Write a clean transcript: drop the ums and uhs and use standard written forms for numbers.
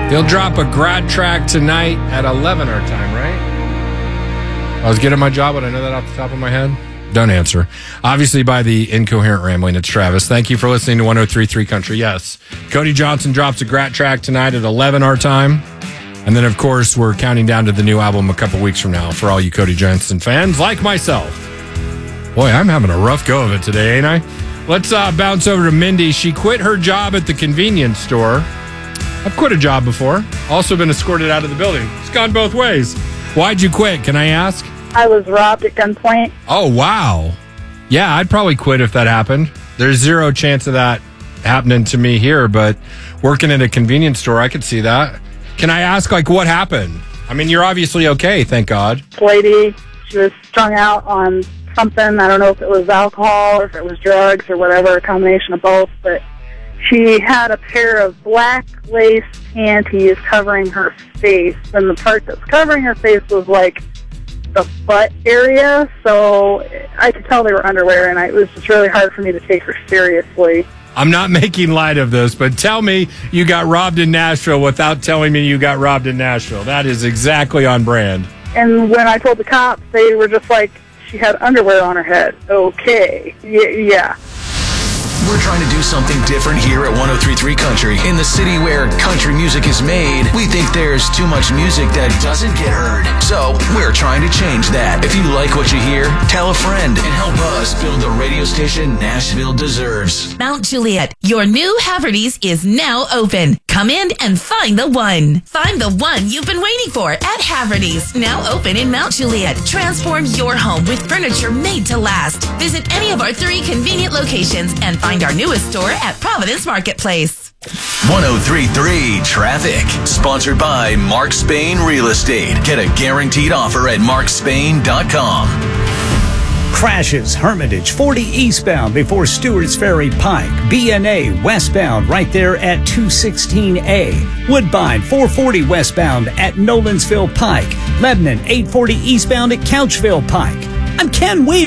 They'll drop a grad track tonight at 11 our time, right? I was getting my job, but I know that off the top of my head. Don't answer. Obviously, by the incoherent rambling, it's Travis. Thank you for listening to 103.3 Country. Yes, Cody Johnson drops a grad track tonight at 11 our time. And then, of course, we're counting down to the new album a couple weeks from now for all you Cody Johnson fans like myself. Boy, I'm having a rough go of it today, ain't I? Let's bounce over to Mindy. She quit her job at the convenience store. I've quit a job before. Also been escorted out of the building. It's gone both ways. Why'd you quit? Can I ask? I was robbed at gunpoint. Oh, wow. Yeah, I'd probably quit if that happened. There's zero chance of that happening to me here, but working at a convenience store, I could see that. Can I ask, like, what happened? I mean, you're obviously okay, thank God. This lady, she was strung out on something. I don't know if it was alcohol or if it was drugs or whatever, a combination of both, but she had a pair of black lace panties covering her face, and the part that was covering her face was like the butt area, so I could tell they were underwear, and it was just really hard for me to take her seriously. I'm not making light of this, but tell me you got robbed in Nashville without telling me you got robbed in Nashville. That is exactly on brand. And when I told the cops, they were just like, she had underwear on her head. Okay. Yeah. We're trying to do something different here at 103.3 Country. In the city where country music is made, we think there's too much music that doesn't get heard. So we're trying to change that. If you like what you hear, tell a friend and help us build the radio station Nashville deserves. Mount Juliet, your new Haverty's is now open. Come in and find the one. Find the one you've been waiting for at Haverty's, now open in Mount Juliet. Transform your home with furniture made to last. Visit any of our 3 convenient locations and find our newest store at Providence Marketplace. 103.3 Traffic. Sponsored by Mark Spain Real Estate. Get a guaranteed offer at markspain.com. Crashes, Hermitage, 40 eastbound before Stewart's Ferry Pike. B&A westbound right there at 216A. Woodbine, 440 westbound at Nolensville Pike. Lebanon, 840 eastbound at Couchville Pike. I'm Ken Weaver.